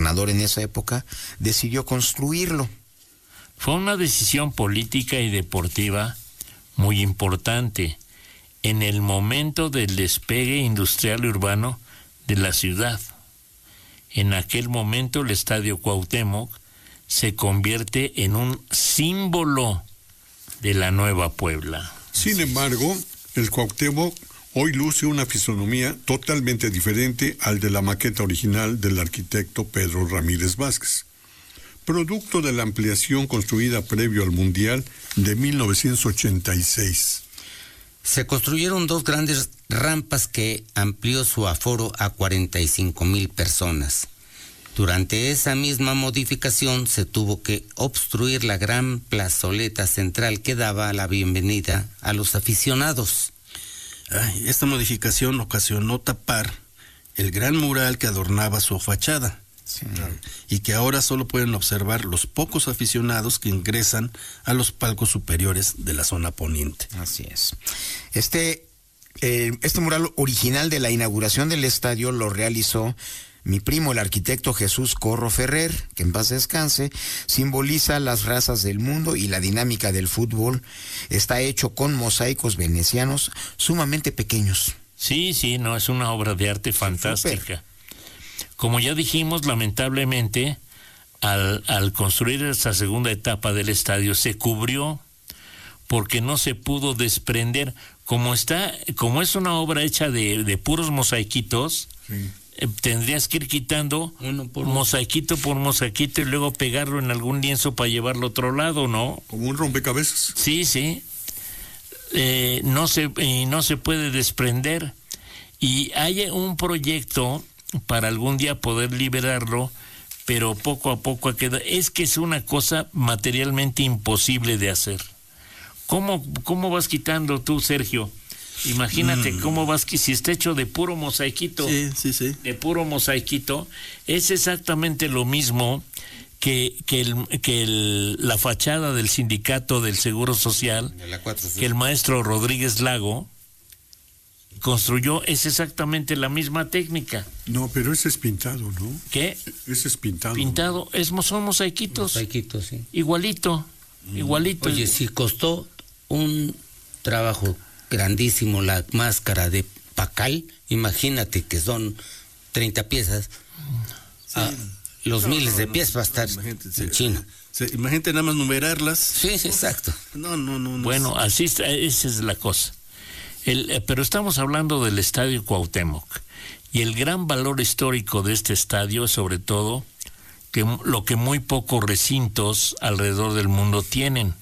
gobernador en esa época, decidió construirlo. Fue una decisión política y deportiva muy importante en el momento del despegue industrial y urbano de la ciudad. En aquel momento el Estadio Cuauhtémoc se convierte en un símbolo de la Nueva Puebla. Sin embargo, el Cuauhtémoc hoy luce una fisonomía totalmente diferente al de la maqueta original del arquitecto Pedro Ramírez Vázquez, producto de la ampliación construida previo al Mundial de 1986. Se construyeron 2 grandes rampas que amplió su aforo a 45,000 personas. Durante esa misma modificación se tuvo que obstruir la gran plazoleta central que daba la bienvenida a los aficionados. Esta modificación ocasionó tapar el gran mural que adornaba su fachada. Sí. Y que ahora solo pueden observar los pocos aficionados que ingresan a los palcos superiores de la zona poniente. Así es. Este mural original de la inauguración del estadio lo realizó mi primo, el arquitecto Jesús Corro Ferrer, que en paz descanse. Simboliza las razas del mundo y la dinámica del fútbol. Está hecho con mosaicos venecianos sumamente pequeños. Sí, no, es una obra de arte fantástica. Super. Como ya dijimos, lamentablemente, al construir esta segunda etapa del estadio, se cubrió porque no se pudo desprender. Como es una obra hecha de puros mosaiquitos, sí. Tendrías que ir quitando mosaiquito por mosaiquito y luego pegarlo en algún lienzo para llevarlo a otro lado, ¿no? Como un rompecabezas. Sí. No se puede desprender. Y hay un proyecto para algún día poder liberarlo, pero poco a poco ha quedado. Es que es una cosa materialmente imposible de hacer. ¿Cómo vas quitando tú, Sergio? Imagínate cómo vas, que si está hecho de puro mosaiquito, sí. De puro mosaiquito, es exactamente lo mismo que la fachada del sindicato del Seguro Social, que el maestro Rodríguez Lago construyó. Es exactamente la misma técnica. No, pero ese es pintado, ¿no? ¿Qué? Ese es pintado. Pintado, son mosaiquitos. Mosaiquitos, sí. Igualito. Oye, si costó un trabajo grandísimo la máscara de Pacal, imagínate que son 30 piezas. Sí. Los miles de piezas va a estar en China. Imagínate nada más numerarlas. Sí, exacto. No. Bueno, así está, esa es la cosa. Pero estamos hablando del Estadio Cuauhtémoc, y el gran valor histórico de este estadio es sobre todo lo que muy pocos recintos alrededor del mundo tienen,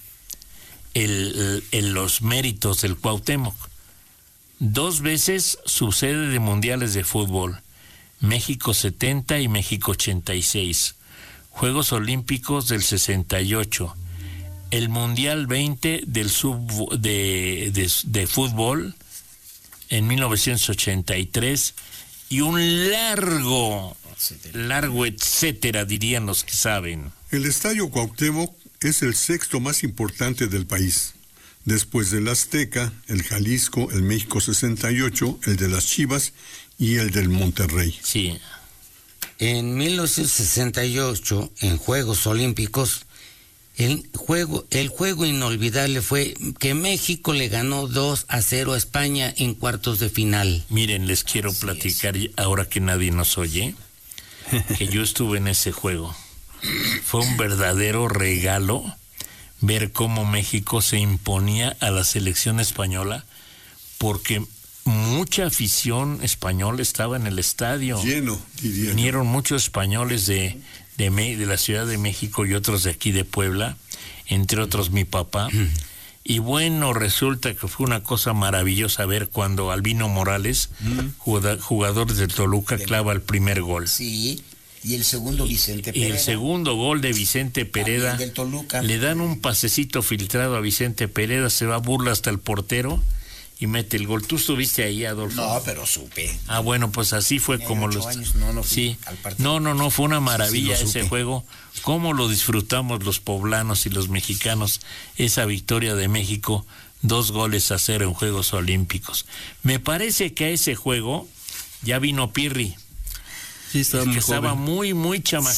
los méritos del Cuauhtémoc. 2 veces su sede de mundiales de fútbol, México 70 y México 86, Juegos Olímpicos del 68, el Mundial 20 de fútbol en 1983, y un largo etcétera, dirían los que saben. El Estadio Cuauhtémoc es el 6º más importante del país, después del Azteca, el Jalisco, el México 68, el de las Chivas y el del Monterrey. Sí. En 1968, en Juegos Olímpicos, el juego inolvidable fue que México le ganó 2-0 a España en cuartos de final. Miren, les quiero platicar, ahora que nadie nos oye, que yo estuve en ese juego. Fue un verdadero regalo ver cómo México se imponía a la selección española, porque mucha afición española estaba en el estadio. Lleno, diría. Vinieron muchos españoles de la Ciudad de México y otros de aquí de Puebla, entre otros mi papá. Y bueno, resulta que fue una cosa maravillosa ver cuando Albino Morales, jugador de Toluca, clava el primer gol. Sí. Y el segundo Vicente Pereda. Y el segundo gol de Vicente Pereda. Del Toluca. Le dan un pasecito filtrado a Vicente Pereda, se va a burla hasta el portero y mete el gol. ¿Tú estuviste ahí, Adolfo? No, pero supe. Ah, bueno, pues así fue como los... No sí. No, fue una maravilla ese juego. Cómo lo disfrutamos los poblanos y los mexicanos, esa victoria de México, 2-0 en Juegos Olímpicos. Me parece que a ese juego ya vino Pirri. Sí, estaba muy muy chamaco.